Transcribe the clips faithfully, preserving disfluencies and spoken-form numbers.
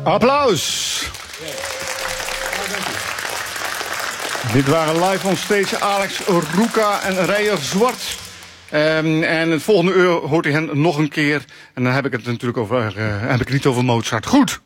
Applaus. Dit waren live on stage Alex Roeka en Rijer Zwart. Um, en het volgende uur hoort u hen nog een keer. En dan heb ik het natuurlijk over, uh, heb ik het niet over Mozart. Goed.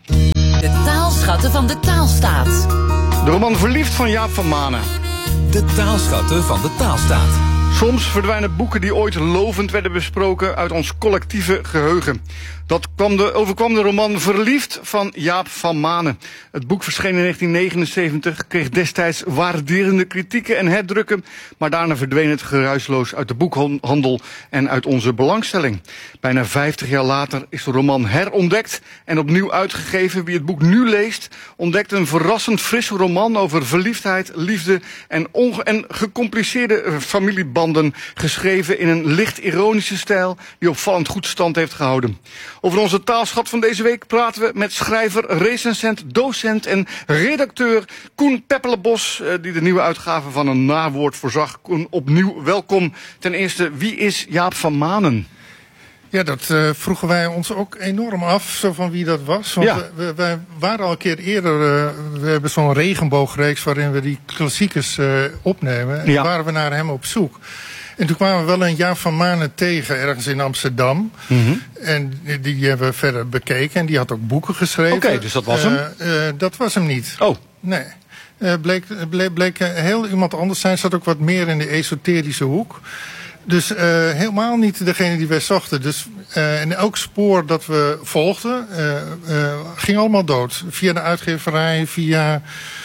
De taalschatten van de taalstaat. De roman Verliefd van Jaap van Manen. De taalschatten van de taalstaat. Soms verdwijnen boeken die ooit lovend werden besproken uit ons collectieve geheugen. Dat kwam de, overkwam de roman Verliefd van Jaap van Manen. Het boek verscheen in negentien negenenzeventig, kreeg destijds waarderende kritieken en herdrukken, maar daarna verdween het geruisloos uit de boekhandel en uit onze belangstelling. Bijna vijftig jaar later is de roman herontdekt en opnieuw uitgegeven. Wie het boek nu leest, ontdekt een verrassend frisse roman over verliefdheid, liefde en, onge- en gecompliceerde familiebanden, geschreven in een licht ironische stijl die opvallend goed stand heeft gehouden. Over onze taalschat van deze week praten we met schrijver, recensent, docent en redacteur Koen Peppelenbos, die de nieuwe uitgave van een nawoord voorzag. Koen, opnieuw welkom. Ten eerste, wie is Jaap van Manen? Ja, dat uh, vroegen wij ons ook enorm af, zo van wie dat was. Want ja. we, wij waren al een keer eerder, uh, we hebben zo'n regenboogreeks waarin we die klassiekers uh, opnemen. En ja. waren we naar hem op zoek. En toen kwamen we wel een Jaap van Manen tegen, ergens in Amsterdam. Mm-hmm. En die, die hebben we verder bekeken en die had ook boeken geschreven. Oké, okay, dus dat was hem? Uh, uh, dat was hem niet. Oh. Nee. Uh, bleek, bleek, bleek heel iemand anders zijn, zat ook wat meer in de esoterische hoek. Dus uh, helemaal niet degene die wij zochten. Dus, uh, en elk spoor dat we volgden, uh, uh, ging allemaal dood. Via de uitgeverij, via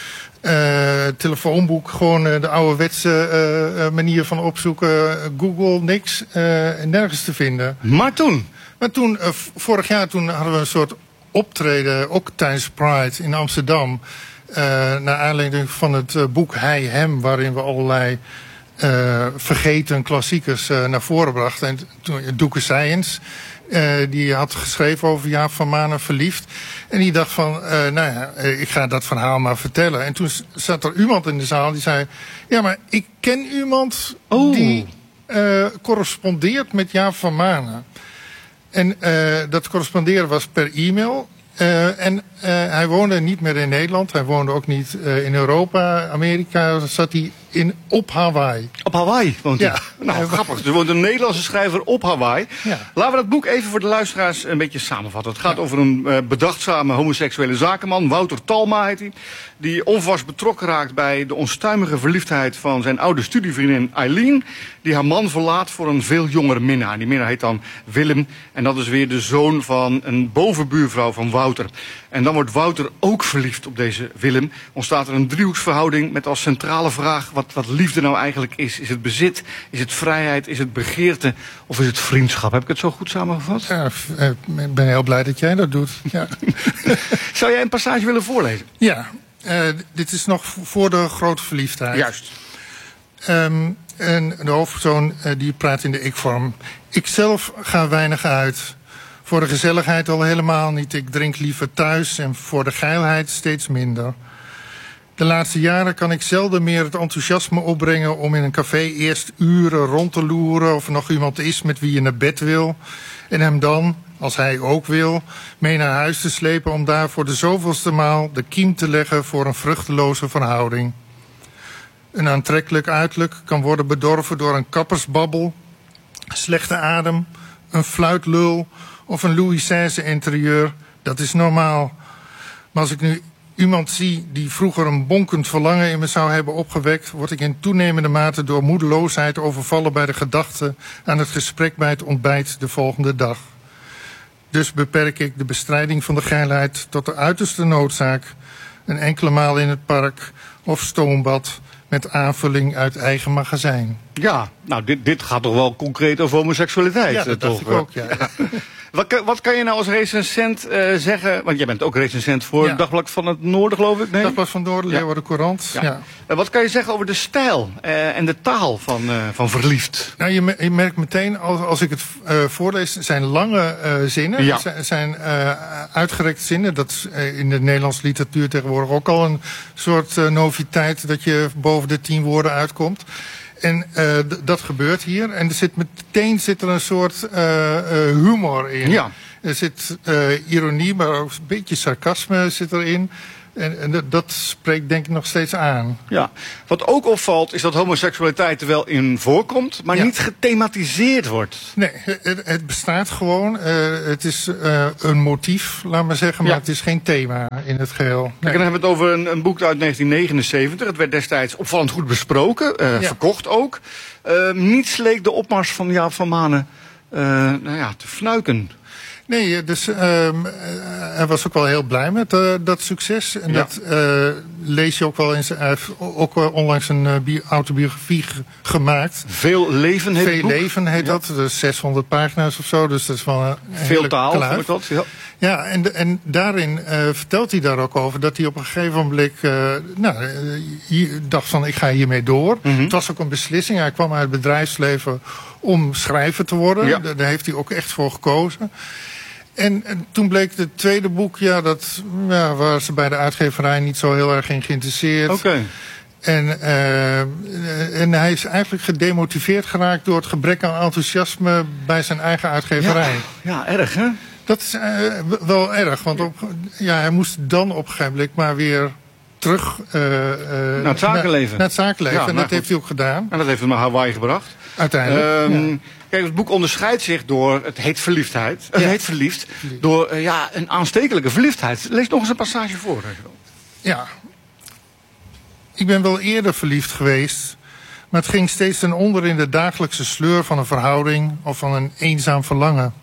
uh, telefoonboek, gewoon uh, de ouderwetse uh, manier van opzoeken. Google, niks, uh, nergens te vinden. Maar toen? Maar toen, uh, vorig jaar, toen hadden we een soort optreden, ook tijdens Pride in Amsterdam. Uh, naar aanleiding van het uh, boek Hij Hem, waarin we allerlei Uh, vergeten klassiekers uh, naar voren bracht. En toen Doeke Science, uh, die had geschreven over Jaap van Manen, Verliefd. En die dacht van, uh, nou ja, ik ga dat verhaal maar vertellen. En toen zat er iemand in de zaal die zei, ja, maar ik ken iemand oh. die uh, correspondeert met Jaap van Manen. En uh, dat corresponderen was per e-mail. Uh, en uh, hij woonde niet meer in Nederland. Hij woonde ook niet uh, in Europa, Amerika. Zat hij in, op Hawaii. Op Hawaii woont hij? Ja. Nou, grappig. Er woont een Nederlandse schrijver op Hawaii. Ja. Laten we dat boek even voor de luisteraars een beetje samenvatten. Het gaat ja. over een uh, bedachtzame homoseksuele zakenman. Wouter Talma heet hij. Die onvast betrokken raakt bij de onstuimige verliefdheid van zijn oude studievriendin Eileen. Die haar man verlaat voor een veel jongere minnaar. Die minnaar heet dan Willem. En dat is weer de zoon van een bovenbuurvrouw van Wouter. En dan wordt Wouter ook verliefd op deze Willem. Ontstaat er een driehoeksverhouding met als centrale vraag wat, wat liefde nou eigenlijk is. Is het bezit? Is het vrijheid? Is het begeerte? Of is het vriendschap? Heb ik het zo goed samengevat? Ja, ik ben heel blij dat jij dat doet. Ja. Zou jij een passage willen voorlezen? Ja, uh, dit is nog voor de grote verliefdheid. Juist. Um, en de hoofdpersoon uh, die praat in de ik-vorm. Ikzelf ga weinig uit. Voor de gezelligheid al helemaal niet. Ik drink liever thuis en voor de geilheid steeds minder. De laatste jaren kan ik zelden meer het enthousiasme opbrengen om in een café eerst uren rond te loeren of er nog iemand is met wie je naar bed wil. En hem dan, als hij ook wil, mee naar huis te slepen om daar voor de zoveelste maal de kiem te leggen voor een vruchteloze verhouding. Een aantrekkelijk uiterlijk kan worden bedorven door een kappersbabbel, slechte adem, een fluitlul of een Louis seize interieur. Dat is normaal. Maar als ik nu iemand zie die vroeger een bonkend verlangen in me zou hebben opgewekt, word ik in toenemende mate door moedeloosheid overvallen bij de gedachte aan het gesprek bij het ontbijt de volgende dag. Dus beperk ik de bestrijding van de geilheid tot de uiterste noodzaak. Een enkele maal in het park of stoombad met aanvulling uit eigen magazijn. Ja, nou dit, dit gaat toch wel concreet over homoseksualiteit? Ja, dat toch? dacht ik ook, ja. ja. Wat, wat kan je nou als recensent uh, zeggen? Want jij bent ook recensent voor ja. het Dagblad van het Noorden, geloof ik. Nee? Dagblad van het Noorden, ja. Leeuwarden Courant. Ja. Ja. Uh, wat kan je zeggen over de stijl uh, en de taal van, uh, van Verliefd? Nou, je, me, je merkt meteen, als, als ik het uh, voorlees, zijn lange uh, zinnen. Ja. Het zijn uh, uitgerekte zinnen. Dat is uh, in de Nederlandse literatuur tegenwoordig ook al een soort uh, noviteit, dat je boven de tien woorden uitkomt. En uh, d- dat gebeurt hier. En er zit meteen zit er een soort uh, uh, humor in. Ja. Er zit uh, ironie, maar ook een beetje sarcasme zit erin. En, en dat, dat spreekt denk ik nog steeds aan. Ja. Wat ook opvalt is dat homoseksualiteit er wel in voorkomt, maar ja. niet gethematiseerd wordt. Nee, het, het bestaat gewoon. Uh, het is uh, een motief, laat maar zeggen, maar ja. het is geen thema in het geheel. Nee. Kijk, dan hebben we het over een, een boek uit negentien negenenzeventig. Het werd destijds opvallend goed besproken, uh, ja. verkocht ook. Uh, niets leek de opmars van Jaap van Manen uh, nou ja, te fnuiken. Nee, dus uh, hij was ook wel heel blij met uh, dat succes. En ja. dat uh, lees je ook wel in zijn. Hij heeft ook uh, onlangs een uh, autobiografie g- gemaakt. Veel leven heet Veel het boek. leven heet ja. dat. Dus zeshonderd pagina's of zo. Dus dat is wel een veel taal, vond ik dat. Ja, ja en, en daarin uh, vertelt hij daar ook over dat hij op een gegeven moment uh, nou, uh, dacht van ik ga hiermee door. Mm-hmm. Het was ook een beslissing. Hij kwam uit het bedrijfsleven om schrijver te worden. Ja. Daar heeft hij ook echt voor gekozen. En, en toen bleek het tweede boek, ja, dat ja, waren ze bij de uitgeverij niet zo heel erg in geïnteresseerd. Oké. Okay. En, uh, en hij is eigenlijk gedemotiveerd geraakt door het gebrek aan enthousiasme bij zijn eigen uitgeverij. Ja, ja erg hè? Dat is uh, wel erg, want op, ja, hij moest dan op een gegeven moment maar weer terug uh, uh, naar het zakenleven. Naar, naar het zakenleven. Ja, en dat goed. heeft hij ook gedaan. En dat heeft hem naar Hawaii gebracht. Uiteindelijk. Um, ja. Kijk, het boek onderscheidt zich door, het heet verliefdheid. Het ja. heet verliefd. Door uh, ja, een aanstekelijke verliefdheid. Lees nog eens een passage voor. Ja. Ik ben wel eerder verliefd geweest. Maar het ging steeds ten onder in de dagelijkse sleur van een verhouding of van een eenzaam verlangen.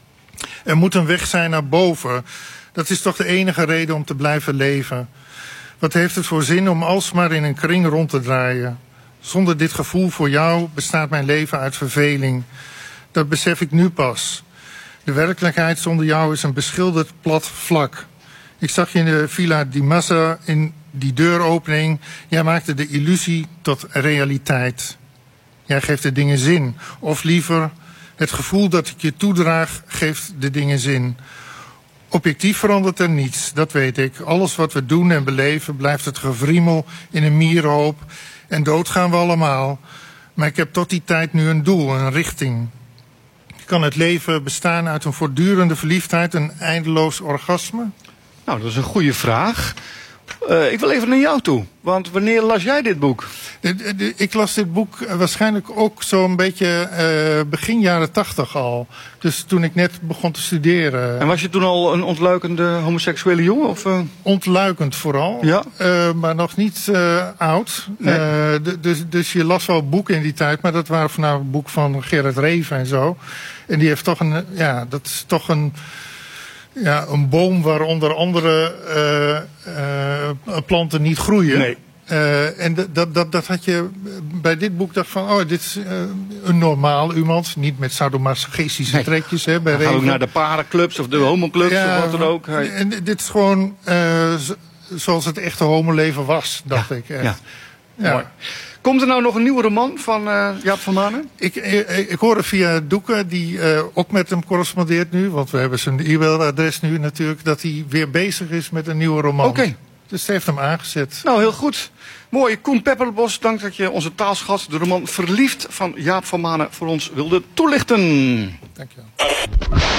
Er moet een weg zijn naar boven. Dat is toch de enige reden om te blijven leven. Wat heeft het voor zin om alsmaar in een kring rond te draaien? Zonder dit gevoel voor jou bestaat mijn leven uit verveling. Dat besef ik nu pas. De werkelijkheid zonder jou is een beschilderd plat vlak. Ik zag je in de Villa di Massa in die deuropening. Jij maakte de illusie tot realiteit. Jij geeft de dingen zin. Of liever, het gevoel dat ik je toedraag geeft de dingen zin. Objectief verandert er niets, dat weet ik. Alles wat we doen en beleven blijft het gevriemel in een mierenhoop. En dood gaan we allemaal. Maar ik heb tot die tijd nu een doel, een richting. Kan het leven bestaan uit een voortdurende verliefdheid, een eindeloos orgasme? Nou, dat is een goede vraag. Uh, ik wil even naar jou toe. Want wanneer las jij dit boek? De, de, de, ik las dit boek waarschijnlijk ook zo'n beetje uh, begin jaren tachtig al. Dus toen ik net begon te studeren. En was je toen al een ontluikende homoseksuele jongen? Of, uh... Ontluikend vooral. Ja. Uh, maar nog niet uh, oud. Nee. Uh, de, dus, dus je las wel boeken in die tijd. Maar dat waren voornamelijk boeken van Gerrit Reven en zo. En die heeft toch een... Ja, dat is toch een... Ja, een boom waar onder andere uh, uh, planten niet groeien. Nee. Uh, en dat, dat, dat had je bij dit boek dacht van, oh, dit is uh, een normaal iemand. Niet met sadomasochistische nee. trekjes. Hè, bij Hij gaat ook naar de parenclubs of de homoclubs ja, of wat dan ook. Hij... En dit is gewoon uh, zoals het echte homoleven was, dacht ja, ik. Echt. Ja. Ja. Mooi. Komt er nou nog een nieuwe roman van uh, Jaap van Manen? Ik, ik, ik hoorde via Doeke, die uh, ook met hem correspondeert nu, want we hebben zijn e-mailadres nu natuurlijk, dat hij weer bezig is met een nieuwe roman. Oké. Okay. Dus ze heeft hem aangezet. Nou, heel goed. Mooi. Koen Pepperbos, dank dat je onze taalschat, de roman Verliefd van Jaap van Manen, voor ons wilde toelichten. Dank je wel.